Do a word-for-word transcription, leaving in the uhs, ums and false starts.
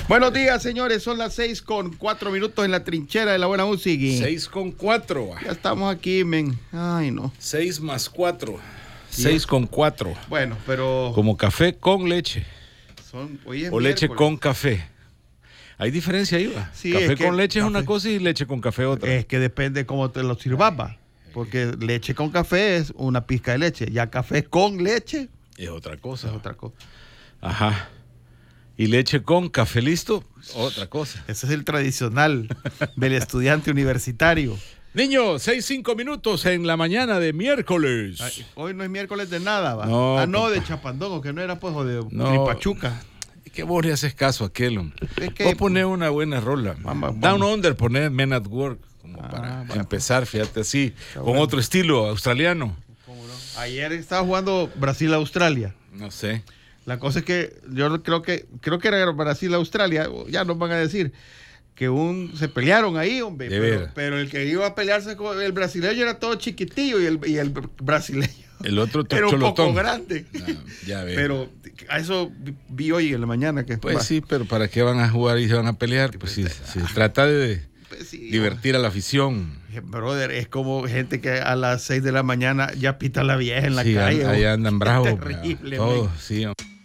Buenos días, señores. Son las seis con cuatro minutos en la trinchera de la buena música. Seis con cuatro. Ya estamos aquí, men. Ay, no. Seis más cuatro. Seis con cuatro. Bueno, pero... Como café con leche. Son, hoy es o leche miércoles. con café. Hay diferencia ahí, va. Sí, café es que con leche café- es una cosa y leche con café otra. Es que depende cómo te lo sirvas, va. Porque leche con café es una pizca de leche. Ya café con leche Es otra cosa. es otra cosa. Ajá. Y leche con café listo, otra cosa. Ese es el tradicional del estudiante universitario. Niños, seis, cinco minutos en la mañana de miércoles. Ay, hoy no es miércoles de nada, va. No, ah, no, papá. de Chapandongo, que no era pues o de No. Tripachuca. ¿Qué vos le haces caso a aquel, hombre? Es que- Vos ponés una buena rola. Vamos, vamos. Down Under, poner Men at Work, como Ah, para bueno. empezar, fíjate así, con bueno. otro estilo australiano. Ayer estaba jugando Brasil-Australia. No sé. La cosa es que yo creo que creo que era Brasil-Australia, ya nos van a decir que un se pelearon ahí, hombre. De Pero, veras. pero el que iba a pelearse con el brasileño era todo chiquitillo y el, y el brasileño El otro to- era un cholotón. poco grande. No, ya ves. Pero a eso vi hoy en la mañana que Pues va. sí, pero ¿para qué van a jugar y se van a pelear? Pues sí, sí, trata de Pues sí, divertir a la afición. brother, es como gente que a las seis de la mañana ya pita la vieja en la Sí, calle. ahí oh. andan bravos. Terrible, Todos, men. sí.